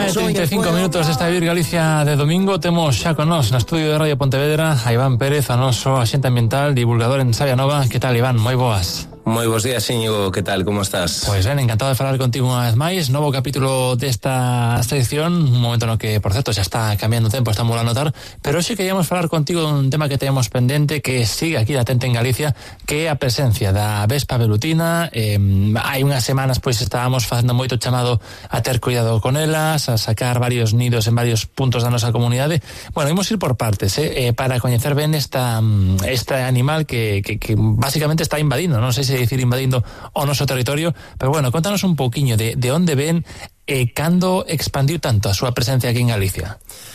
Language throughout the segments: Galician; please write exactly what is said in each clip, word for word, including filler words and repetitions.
e trinta e cinco minutos desta Vir Galicia de domingo. Temos xa con nós na estudio de Radio Pontevedra a Iván Pérez, a noso axente ambiental, divulgador en Sabia Nova. Que tal, Iván? Moi boas. Moi bons días, Íñigo, que tal, como estás? Pois ben, encantado de falar contigo unha vez máis. Novo capítulo desta sección, un momento no que, por certo, xa está cambiando o tempo, estamos a notar, pero hoxe queríamos falar contigo dun tema que temos pendente, que sigue aquí latente en Galicia, que é a presencia da vespa velutina. Eh, hai unhas semanas, pois, estábamos facendo moito chamado a ter cuidado con elas, a sacar varios nidos en varios puntos da nosa comunidade. Bueno, imos ir por partes, eh, eh, para coñecer ben esta, este animal que, que, que basicamente está invadindo, non sei se decir invadindo o noso territorio, pero bueno, contanos un pouquiño de, de onde ven e eh, cando expandiu tanto a súa presencia aquí en Galicia.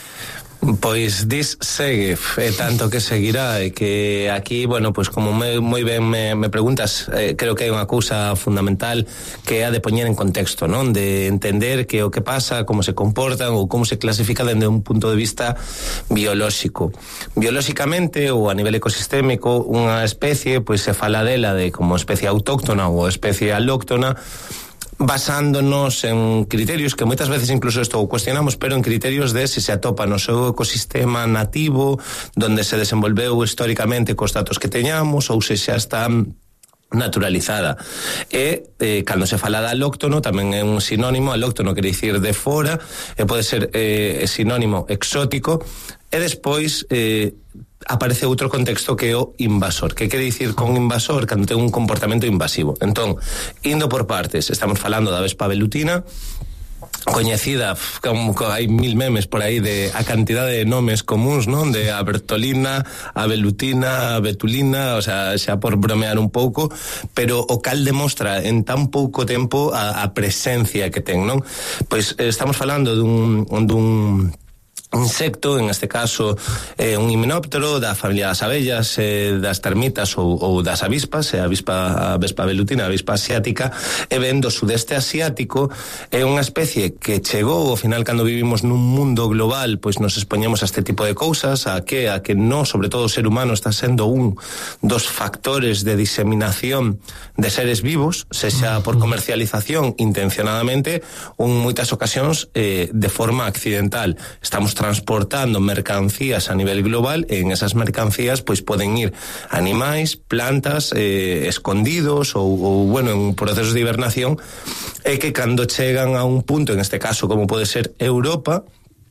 Pois dis segue, e tanto que seguirá, e que aquí, bueno, pois como me, moi ben me, me preguntas, eh, creo que hai unha cousa fundamental que é a de poñer en contexto, non? De entender que o que pasa, como se comportan ou como se clasifica dende un punto de vista biolóxico. Biolóxicamente ou a nivel ecosistémico, unha especie, pois se fala dela de como especie autóctona ou especie alóctona, basándonos en criterios que moitas veces incluso isto o cuestionamos, pero en criterios de se se atopa no seu ecosistema nativo, donde se desenvolveu históricamente cos datos que teñamos, ou se xa está naturalizada. E eh, cando se fala de alóctono tamén é un sinónimo. Alóctono quere dicir de fora, e pode ser eh, sinónimo exótico, e despois eh, aparece outro contexto que é o invasor. Que quere dicir con invasor? Cando ten un comportamento invasivo. Entón, indo por partes, estamos falando da vespa velutina, coñecida, como hai mil memes por aí de a cantidade de nomes comuns, non? De a bertolina, a velutina, a betulina, o sea, xa por bromear un pouco, pero o cal demostra en tan pouco tempo a, a presencia que ten, non? Pois estamos falando dun, dun insecto, en este caso eh, un himenóptero da familia das abellas, eh, das termitas ou, ou das avispas, eh, a avispa, a vespa velutina, a avispa asiática, e ven do sudeste asiático. É unha especie que chegou ao final cando vivimos nun mundo global, pois nos expoñemos a este tipo de cousas, a que a que no, sobre todo o ser humano, está sendo un dos factores de diseminación de seres vivos, sexa por comercialización intencionadamente ou en moitas ocasións eh, de forma accidental. Estamos transportando mercancías a nivel global, e en esas mercancías pois poden ir animais, plantas eh, escondidos ou, ou bueno, en procesos de hibernación, e que cando chegan a un punto, en este caso como pode ser Europa,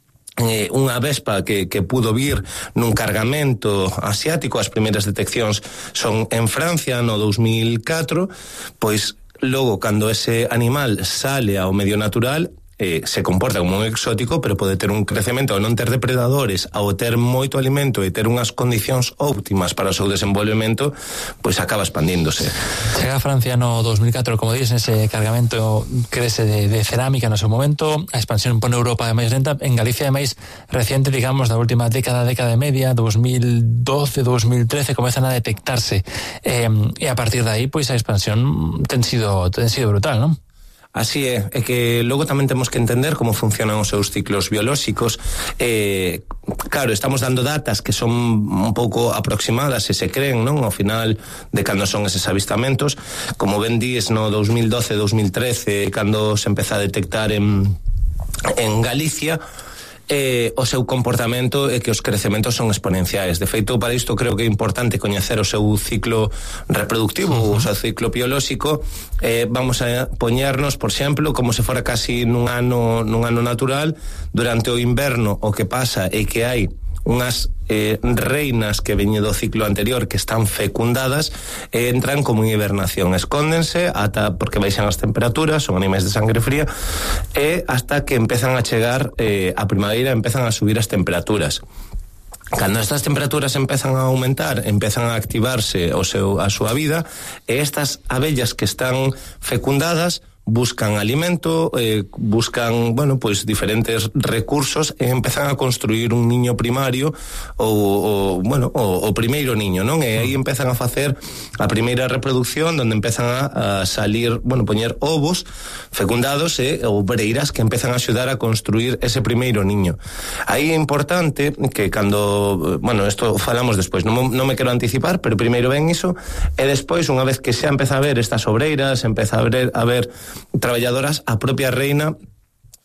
Eh, unha vespa que, que pudo vir nun cargamento asiático, as primeiras deteccións son en Francia no dos mil catro, pois logo cando ese animal sale ao medio natural, Eh, se comporta como un exótico, pero pode ter un crecemento ao non ter depredadores, ao ter moito alimento e ter unhas condicións óptimas para o seu desenvolvemento, pois acaba expandíndose. Chega a Francia no dos mil catro, como dices, ese cargamento crece de, de cerámica no seu momento, a expansión pone Europa de máis lenta. En Galicia é máis reciente, digamos, da última década, década e media, dos mil doce, dos mil trece, comezan a detectarse, eh, e a partir de aí, pois a expansión ten sido, ten sido brutal, non? Así é, é que logo tamén temos que entender como funcionan os seus ciclos biolóxicos. Eh, claro, estamos dando datas que son un pouco aproximadas, se se creen, non? Ao final de cando son eses avistamentos, como ben dís, no dos mil doce, dos mil trece, cando se empeza a detectar en, en Galicia, eh, o seu comportamento é que os crecementos son exponenciais. De feito, para isto creo que é importante coñecer o seu ciclo reproductivo, uh-huh. o seu ciclo biolóxico. Eh, vamos a poñernos, por exemplo, como se fora casi nun ano, nun ano natural. Durante o inverno o que pasa é que hai unhas eh, reinas que veñen do ciclo anterior que están fecundadas e entran como en hibernación, escóndense ata porque baixan as temperaturas, son animais de sangre fría, e hasta que empezan a chegar eh, a primavera, empezan a subir as temperaturas. Cando estas temperaturas empezan a aumentar, empezan a activarse o seu, a súa vida, e estas abellas que están fecundadas buscan alimento, eh, buscan, bueno, pues diferentes recursos e empezan a construir un niño primario ou, ou bueno, o, o primeiro niño, non? E aí empezan a facer a primeira reproducción, onde empezan a, a salir, bueno, poñer ovos fecundados e obreiras que empezan a axudar a construir ese primeiro niño. Aí é importante que cando, bueno, isto falamos despois, non, non me quero anticipar, pero primeiro ven iso, e despois, unha vez que xa empeza a ver estas obreiras, empeza a ver, a ver traballadoras, a propia reina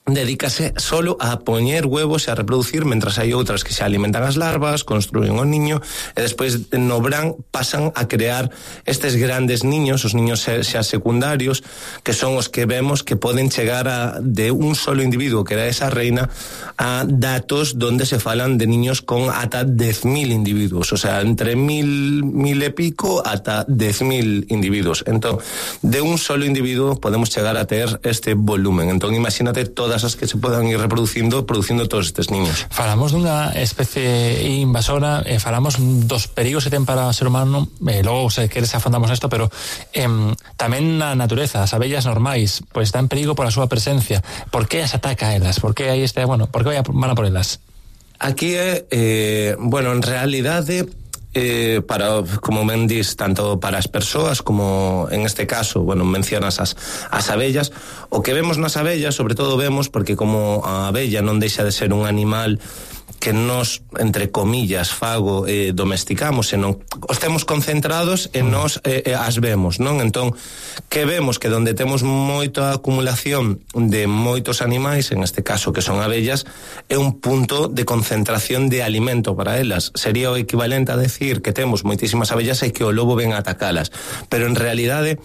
dedícase solo a poñer huevos e a reproducir, mentras hai outras que se alimentan as larvas, construyen o niño e despois no verán pasan a crear estes grandes niños, os niños xa secundarios, que son os que vemos que poden chegar a, de un solo individuo que era esa reina, a datos donde se falan de niños con ata dez mil individuos, o sea, entre mil, mil e pico ata dez mil individuos. Entón, de un solo individuo podemos chegar a ter este volumen. Entón, imagínate todas as que se podan ir reproducindo, producindo todos estes niños. Falamos dunha especie invasora, eh, falamos dos perigos que ten para o ser humano, eh, logo se queres afondamos nesto, pero eh, tamén na natureza, as abellas normais, pois pues, está en perigo pola súa presencia. Por que as ataca a elas? Por que hai este, bueno, por que van a por elas? Aquí é, eh, bueno, en realidade, Eh, para, como ben dis, tanto para as persoas como en este caso, bueno, mencionas as, as abellas, o que vemos nas abellas, sobre todo vemos, porque como a abella non deixa de ser un animal que nos, entre comillas, fago, eh, domesticamos, e non os temos concentrados e nos eh, as vemos, non? Entón, que vemos que donde temos moita acumulación de moitos animais, en este caso que son abellas, é un punto de concentración de alimento para elas. Sería o equivalente a decir que temos moitísimas abellas e que o lobo ven a atacalas, pero en realidade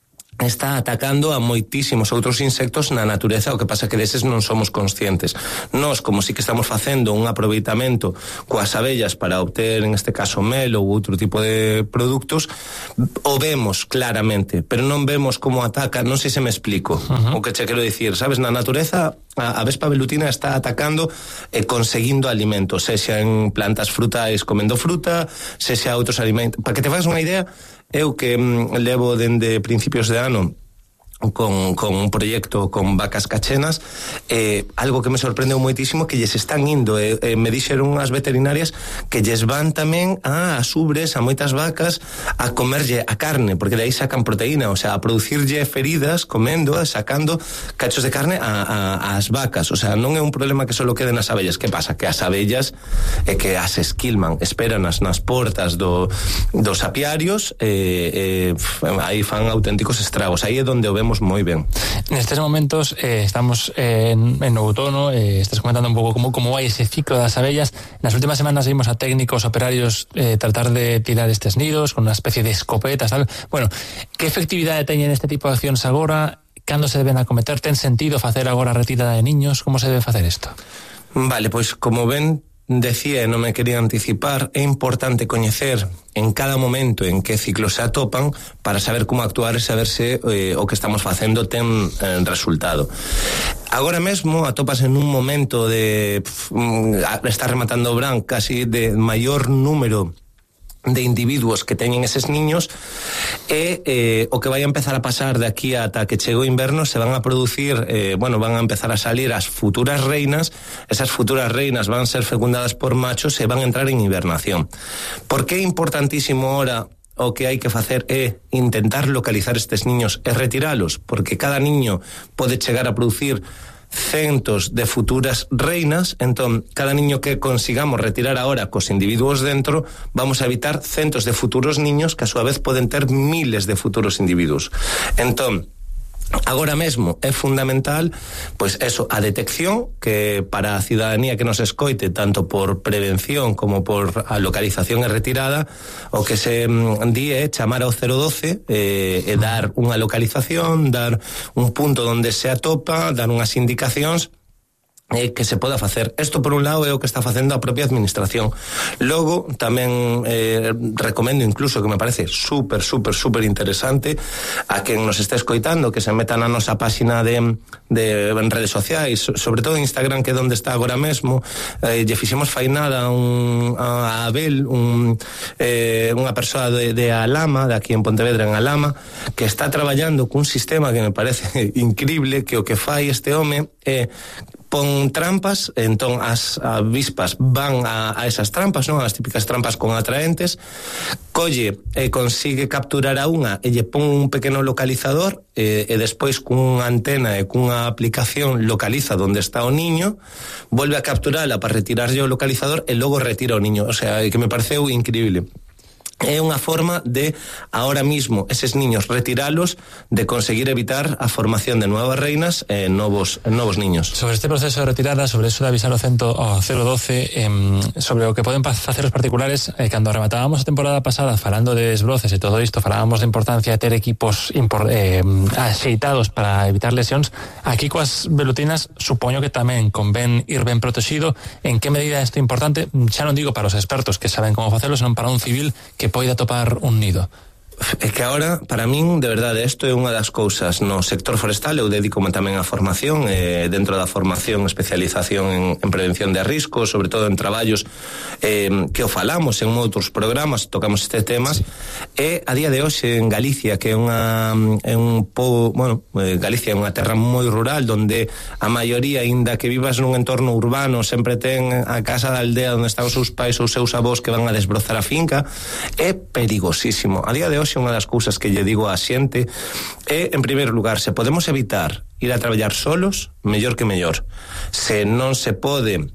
está atacando a moitísimos outros insectos na natureza, o que pasa que deses non somos conscientes. Nós, como si que estamos facendo un aproveitamento coas abellas para obter, en este caso, mel ou outro tipo de produtos, o vemos claramente, pero non vemos como ataca, non sei se me explico. Uh-huh. O que che quero dicir, sabes, na natureza a, a vespa velutina está atacando e eh, conseguindo alimentos, sexa en plantas frutais comendo fruta, sexa outros alimentos. Para que te fagas unha idea, eu que mm, levo dende principios de ano con, con un proyecto con vacas cachenas, eh, algo que me sorprendeu moitísimo que lles están indo, eh, eh, me dixeron as veterinarias que lles van tamén a as ubres, a moitas vacas, a comerlle a carne, porque de aí sacan proteína, o sea, a producirlle feridas comendo, sacando cachos de carne a, a, as vacas, o sea, non é un problema que só queden as abellas. Que pasa? Que as abellas é eh, que as esquilman, esperan as nas portas do, dos apiarios, eh, eh, aí fan auténticos estragos, aí é onde o vemos moi ben. Nestes momentos eh, estamos eh, en, en outono, eh, estás comentando un pouco como, como vai ese ciclo das abellas. Nas últimas semanas vimos a técnicos operarios eh, tratar de tirar estes nidos con unha especie de escopetas, tal. Bueno, que efectividade teñen este tipo de accións agora? Cando se deben acometer? Ten sentido facer agora a retirada de niños? Como se debe facer isto? Vale, pois como ven decía, e non me quería anticipar, é importante coñecer en cada momento en que ciclo se atopan para saber como actuar e saber se eh, o que estamos facendo ten eh, resultado. Agora mesmo atopas en un momento de pff, estar rematando o verán, casi de maior número de individuos que teñen eses niños, e eh, o que vai a empezar a pasar de aquí ata que chegue o inverno, se van a producir, eh, bueno, van a empezar a salir as futuras reinas. Esas futuras reinas van a ser fecundadas por machos e van a entrar en hibernación. Por que é importantísimo ahora? O que hai que facer é intentar localizar estes niños e retiralos, porque cada niño pode chegar a producir centos de futuras reinas. Entón, cada niño que consigamos retirar ahora cos individuos dentro, vamos a evitar centos de futuros niños que a súa vez poden ter miles de futuros individuos. Entón, agora mesmo é fundamental, pois eso, a detección, que para a cidadanía que nos escoite, tanto por prevención como por a localización e retirada, o que se di é chamar ao cero doce e, e dar unha localización, dar un punto onde se atopa, dar unhas indicacións eh, que se poda facer. Isto por un lado é o que está facendo a propia administración. Logo tamén eh, recomendo incluso, que me parece super, super, super interesante, a quen nos este escoitando que se meta na nosa páxina de, de en redes sociais, sobre todo en Instagram, que é onde está agora mesmo. Eh, lle fixemos fainada un, a Abel, un, eh, unha persoa de, de Alama, de aquí en Pontevedra, en Alama, que está traballando cun sistema que me parece increíble, que o que fai este home é pon trampas, entón as avispas van a, a esas trampas, non? As típicas trampas con atraentes, colle e consigue capturar a unha e lle pon un pequeno localizador e, e despois cunha antena e cunha aplicación localiza onde está o niño, volve a capturala para retirarlle o localizador e logo retira o niño. O sea, que me pareceu increíble. é unha forma de, ahora mismo, eses niños retiralos, de conseguir evitar a formación de nuevas reinas e eh, novos, novos niños. Sobre este proceso de retirada, sobre eso de avisar ao cero doce, eh, sobre o que poden facer os particulares, eh, cando rematábamos a temporada pasada falando de desbroces e todo isto, falábamos da importancia de ter equipos impor, eh, axeitados para evitar lesións. Aquí coas velutinas supoño que tamén convén ir ben protegido. En que medida isto é importante? Xa non digo para os expertos que saben como facelo, senón para un civil que poida topar un nido. É que agora, para min, de verdade, isto é unha das cousas no sector forestal. Eu dedico-me tamén á formación, eh, dentro da formación, especialización en, en prevención de riscos, sobre todo en traballos eh, que o falamos en outros programas, tocamos estes temas, e a día de hoxe en Galicia, que é unha é un pobo, bueno, eh, Galicia é unha terra moi rural, donde a maioría, aínda que vivas nun entorno urbano, sempre ten a casa da aldea onde están os seus pais ou os seus avós que van a desbrozar a finca, é perigosísimo. A día de hoxe, unha das cousas que lle digo á xente é, en primeiro lugar, se podemos evitar ir a traballar solos, mellor que mellor. Se non se pode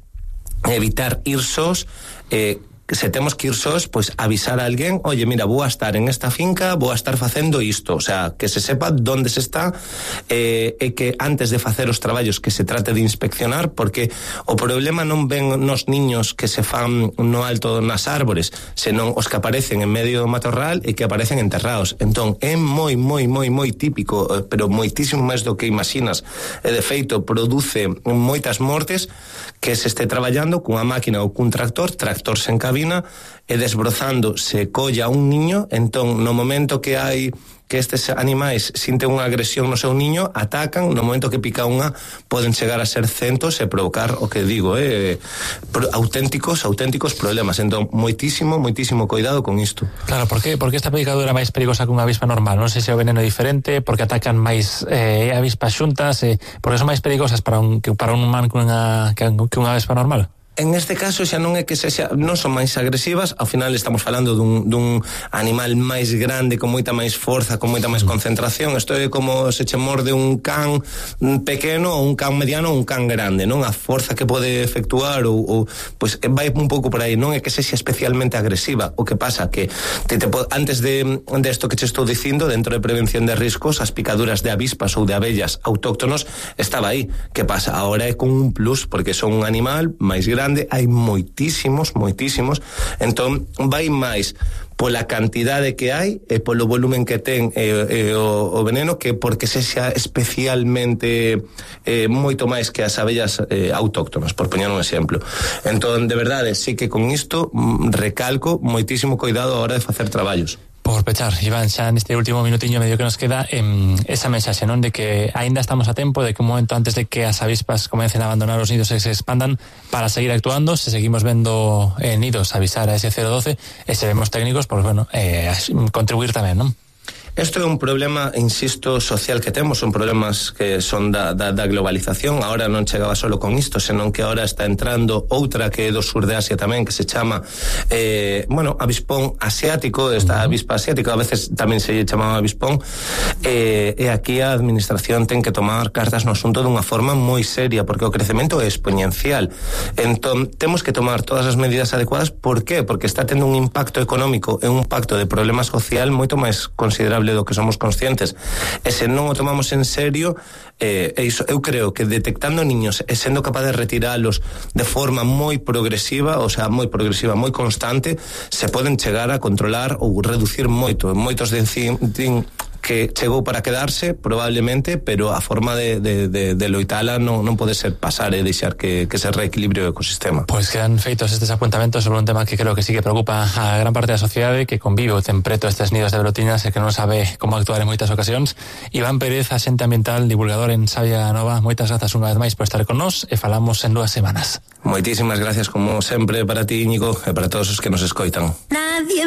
evitar ir sós, eh, se temos que ir sós, pois avisar a alguén, oye, mira, vou a estar en esta finca, vou a estar facendo isto, o sea, que se sepa donde se está, eh, e que antes de facer os traballos que se trate de inspeccionar, porque o problema non ven nos niños que se fan no alto nas árbores, senón os que aparecen en medio do matorral e que aparecen enterrados. Entón, é moi, moi, moi, moi típico, pero moitísimo máis do que imaginas, e de feito produce moitas mortes, que se este traballando cunha máquina ou cun tractor, tractor sen cabina, e desbrozando se colla un niño. Entón, no momento que hai que estes animais sinten unha agresión no seu niño, atacan, no momento que pica unha poden chegar a ser centos e provocar, o que digo, eh, auténticos, auténticos problemas. Entón, moitísimo, moitísimo cuidado con isto. Claro, por que, por que esta picadura é máis perigosa que unha avispa normal? Non sei se o veneno é diferente, porque atacan máis eh, avispas xuntas, eh, porque son máis perigosas para un, que para un humano que unha, que, que unha avispa normal? En este caso xa non é que sexa, non son máis agresivas, ao final estamos falando dun, dun animal máis grande, con moita máis forza, con moita máis concentración. Isto é como se che morde un can pequeno ou un can mediano ou un can grande, non? A forza que pode efectuar ou, ou pois vai un pouco por aí, non é que sexa especialmente agresiva. O que pasa que te, te, antes de, de esto que che estou dicindo, dentro de prevención de riscos, as picaduras de avispas ou de abellas autóctonos estaba aí. Que pasa? Ahora é con un plus, porque son un animal máis grande, hai moitísimos, moitísimos, entón vai máis pola cantidade que hai e polo volumen que ten e, e o, o veneno, que porque sexa especialmente eh, moito máis que as abellas eh, autóctonas, por poñer un exemplo. Entón, de verdade, sí que con isto recalco moitísimo cuidado a hora de facer traballos. Por pechar, Iván, xa neste último minutiño medio que nos queda, eh, esa mensaxe, non, de que aínda estamos a tempo, de que un momento antes de que as avispas comecen a abandonar os nidos e se expandan, para seguir actuando. Se seguimos vendo eh, nidos, avisar a ese cero doce, e se vemos técnicos, pues bueno, eh, contribuir tamén, non? Isto é un problema, insisto, social que temos, son problemas que son da, da, da globalización. Ahora non chegaba solo con isto, senón que ahora está entrando outra que é do sur de Asia tamén, que se chama eh, bueno, avispón asiático, esta avispa asiática, a veces tamén se chamaba avispón, eh, e aquí a administración ten que tomar cartas no asunto dunha forma moi seria, porque o crecemento é exponencial. Entón, temos que tomar todas as medidas adecuadas. Por qué? Porque está tendo un impacto económico e un impacto de problema social moito máis considerable do que somos conscientes, e se non o tomamos en serio, eh, e iso, eu creo que detectando niños e sendo capaz de retiralos de forma moi progresiva, o sea, moi progresiva, moi constante, se poden chegar a controlar ou reducir moito. Moitos de din que chegou para quedarse, probablemente, pero a forma de, de, de, de loitala non, non pode ser pasar e deixar que, que se reequilibre o ecosistema. Pois quedan feitos estes apuntamentos sobre un tema que creo que sí que preocupa a gran parte da sociedade, que convive o ten preto estes nidos de velotinas e que non sabe como actuar en moitas ocasións. Iván Pérez, axente ambiental, divulgador en Sabia Nova, moitas grazas unha vez máis por estar con nós, e falamos en dúas semanas. Moitísimas gracias, como sempre, para ti, Íñigo, e para todos os que nos escoitan. Nadie